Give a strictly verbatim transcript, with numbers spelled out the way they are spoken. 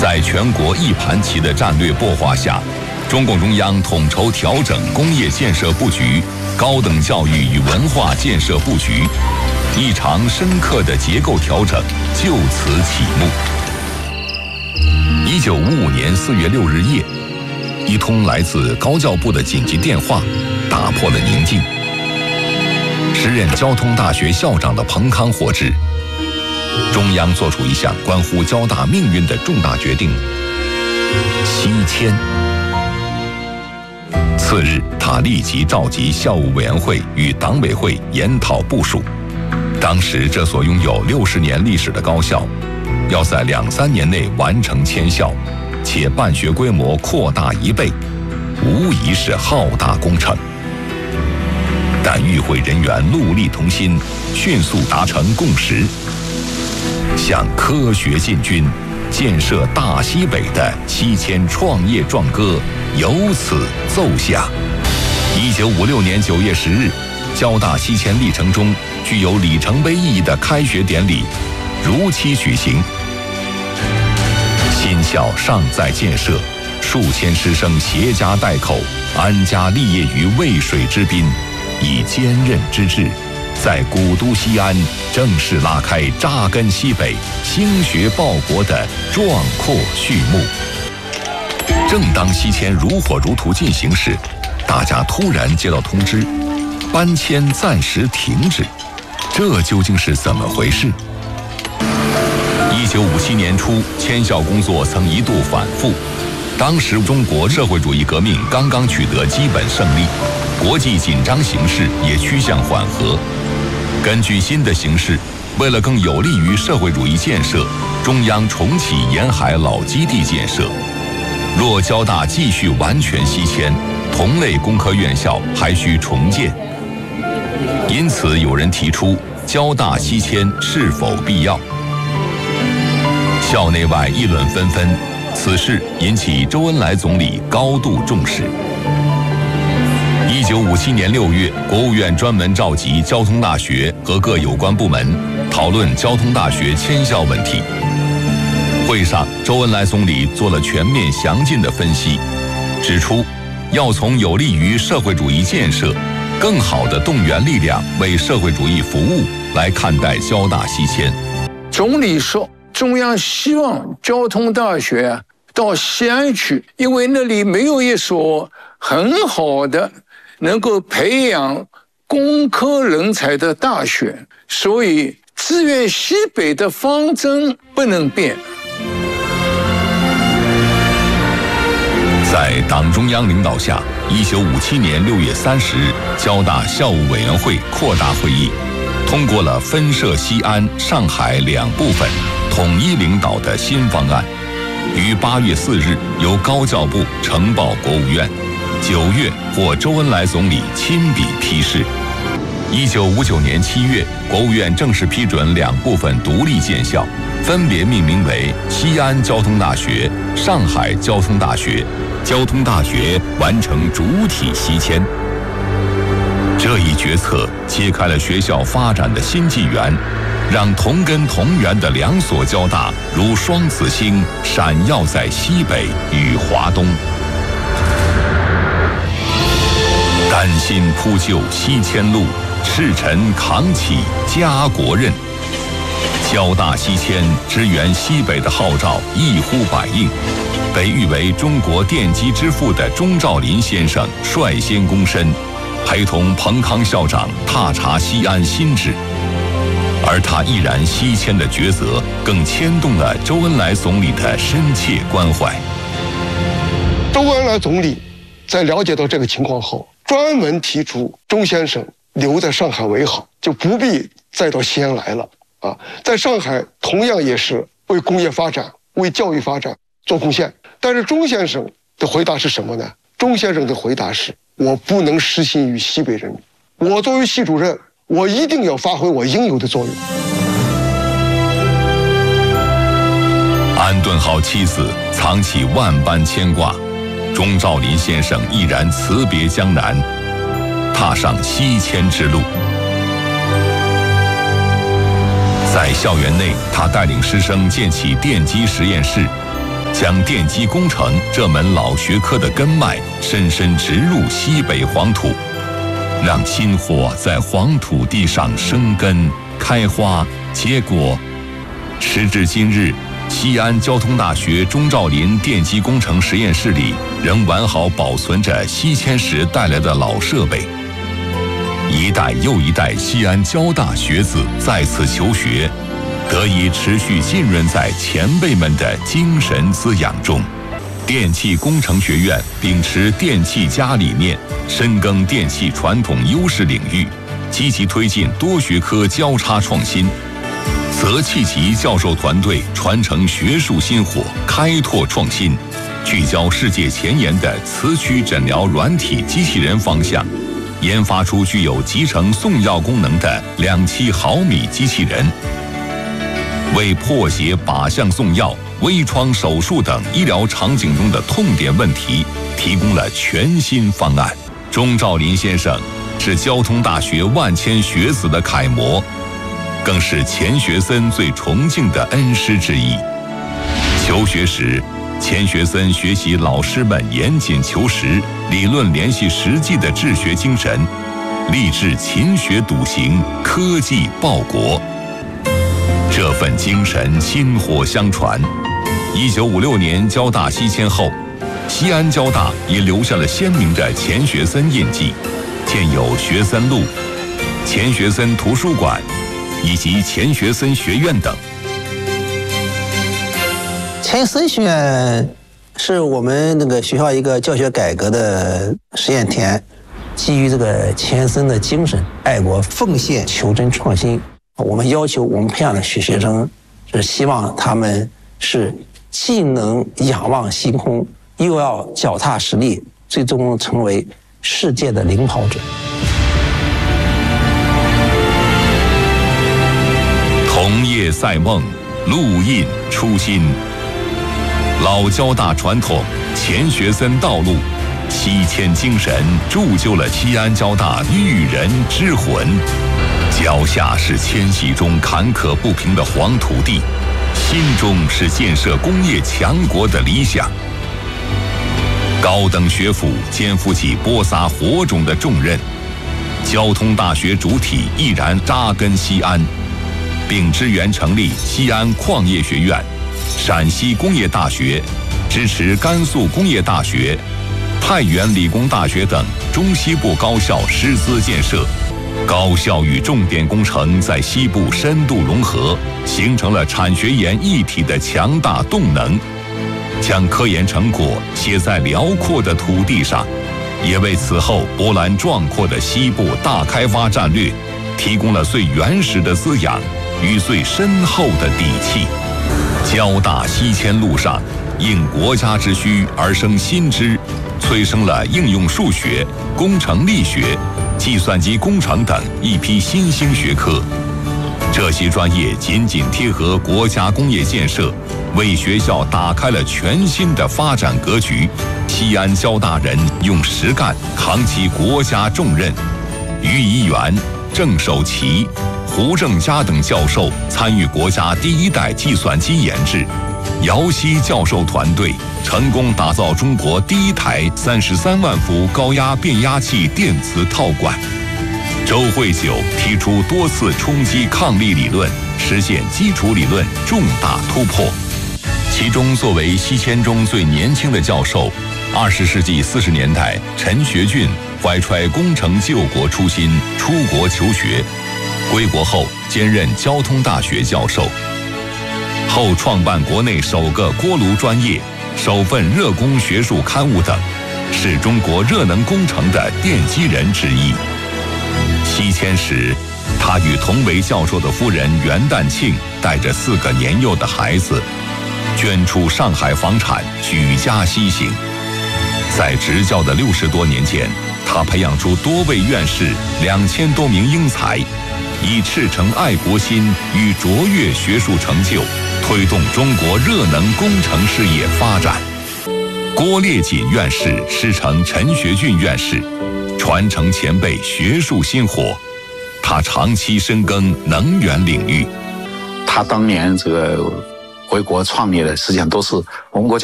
在全国一盘棋的战略擘画下，中共中央统筹调整工业建设布局、高等教育与文化建设布局，一场深刻的结构调整就此启幕。一九五五年四月六日夜，一通来自高教部的紧急电话打破了宁静。时任交通大学校长的彭康获知，中央做出一项关乎交大命运的重大决定——西迁。次日，他立即召集校务委员会与党委会研讨部署。当时这所拥有六十年历史的高校，要在两三年内完成迁校，且办学规模扩大一倍，无疑是浩大工程。但与会人员戮力同心，迅速达成共识，向科学进军、建设大西北的西迁创业壮歌由此奏响。一九五六年九月十日，交大西迁历程中具有里程碑意义的开学典礼如期举行。新校尚在建设，数千师生携家带口，安家立业于渭水之滨，以坚韧之志，在古都西安正式拉开扎根西北、兴学报国的壮阔序幕。正当西迁如火如荼进行时，大家突然接到通知，搬迁暂时停止。这究竟是怎么回事？一九五七年初，迁校工作曾一度反复。当时中国社会主义革命刚刚取得基本胜利，国际紧张形势也趋向缓和。根据新的形势，为了更有利于社会主义建设，中央重启沿海老基地建设。若交大继续完全西迁，同类工科院校还需重建。因此，有人提出交大西迁是否必要？校内外议论纷纷，此事引起周恩来总理高度重视。一九五七年六月，国务院专门召集交通大学和各有关部门讨论交通大学迁校问题。会上，周恩来总理做了全面详尽的分析，指出要从有利于社会主义建设、更好地动员力量为社会主义服务来看待交大西迁。 总理说，中央希望交通大学到西安去，因为那里没有一所很好的能够培养工科人才的大学，所以支援西北的方针不能变。 在党中央领导下，一九五七年六月三十日，交大校务委员会扩大会议通过了分设西安、上海两部分统一领导的新方案，于八月四日由高教部呈报国务院，九月获周恩来总理亲笔批示。一九五九年七月，国务院正式批准两部分独立建校，分别命名为西安交通大学、上海交通大学。交通大学完成主体西迁。这一决策揭开了学校发展的新纪元，让同根同源的两所交大如双子星闪耀在西北与华东。丹心铺就西迁路，赤诚扛起家国任。交大西迁支援西北的号召一呼百应，被誉为中国电机之父的钟兆林先生率先躬身，陪同彭康校长踏查西安新制，而他毅然西迁的抉择，更牵动了周恩来总理的深切关怀。 周恩来总理在了解到这个情况后，专门提出钟先生留在上海为好，就不必再到西安来了啊，在上海同样也是为工业发展、为教育发展做贡献。但是钟先生的回答是什么呢？钟先生的回答是：我不能失信于西北人民，我作为系主任，我一定要发挥我应有的作用。 安顿好妻子，藏起万般牵挂，钟兆林先生毅然辞别江南，踏上西迁之路。在校园内，他带领师生建起电机实验室， 将电机工程这门老学科的根脉深深植入西北黄土，让薪火在黄土地上生根、开花、结果。时至今日，西安交通大学钟兆麟电机工程实验室里仍完好保存着西迁时带来的老设备。一代又一代西安交大学子在此求学，得以持续浸润在前辈们的精神滋养中。电气工程学院秉持电气加理念，深耕电气传统优势领域，积极推进多学科交叉创新。泽气级教授团队传承学术薪火，开拓创新，聚焦世界前沿的磁驱诊疗软体机器人方向，研发出具有集成送药功能的两期毫米机器人，为破解靶向送药、微创手术等医疗场景中的痛点问题提供了全新方案。钟兆麟先生是交通大学万千学子的楷模，更是钱学森最崇敬的恩师之一。求学时，钱学森学习老师们严谨求实、理论联系实际的治学精神，立志勤学笃行、科技报国。这份精神薪火相传。一九五六年交大西迁后，西安交大也留下了鲜明的钱学森印记，建有学森路、钱学森图书馆以及钱学森学院等。 钱学森学院是我们那个学校一个教学改革的实验田，基于这个钱学森的精神，爱国奉献、求真创新。我们要求我们培养的学学生是希望他们是既能仰望星空，又要脚踏实地，最终成为世界的领跑者。 同业赛梦，路印初心。老交大传统，钱学森道路，西迁精神铸就了西安交大育人之魂。脚下是迁徙中坎坷不平的黄土地，心中是建设工业强国的理想。高等学府肩负起播撒火种的重任，交通大学主体毅然扎根西安，并支援成立西安矿业学院、陕西工业大学，支持甘肃工业大学、太原理工大学等中西部高校师资建设。高校与重点工程在西部深度融合，形成了产学研一体的强大动能，将科研成果写在辽阔的土地上，也为此后波澜壮阔的西部大开发战略提供了最原始的滋养与最深厚的底气。交大西迁路上，应国家之需而生新知，催生了应用数学、工程力学、计算机工程等一批新兴学科。这些专业紧紧贴合国家工业建设，为学校打开了全新的发展格局。西安交大人用实干扛起国家重任，于一元、郑守奇、胡正佳等教授参与国家第一代计算机研制，姚希教授团队成功打造中国第一台三十三万伏高压变压器电磁套管。周会九提出多次冲击抗力理论，实现基础理论重大突破。其中，作为西迁中最年轻的教授，二十世纪四十年代，陈学俊怀揣工程救国初心出国求学，归国后兼任交通大学教授，后创办国内首个锅炉专业、首份热工学术刊物等，是中国热能工程的奠基人之一。西迁时，他与同为教授的夫人袁旦庆带着四个年幼的孩子，捐出上海房产，举家西行。在执教的六十多年间，他培养出多位院士、两千多名英才，以赤诚爱国心与卓越学术成就，推动中国热能工程事业发展。郭烈锦院士师承陈学俊院士，传承前辈学术薪火。他长期深耕能源领域。 他当年这个回国创业的，实际上都是我们国家